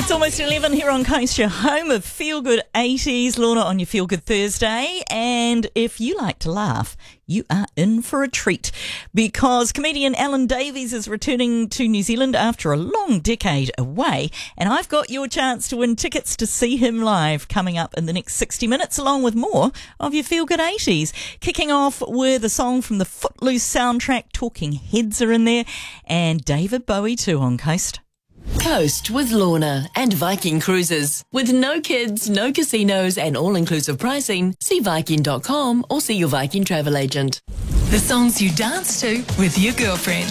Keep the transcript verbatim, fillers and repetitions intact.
It's almost eleven here on Coast, your home of Feel Good eighties. Lorna on your Feel Good Thursday. And if you like to laugh, you are in for a treat, because comedian Alan Davies is returning to New Zealand after a long decade away, and I've got your chance to win tickets to see him live coming up in the next sixty minutes, along with more of your Feel Good eighties. Kicking off with a song from the Footloose soundtrack. Talking Heads are in there, and David Bowie too on Coast. Coast with Lorna and Viking Cruises. With no kids, no casinos and all-inclusive pricing, see Viking dot com or see your Viking travel agent. The songs you dance to with your girlfriend.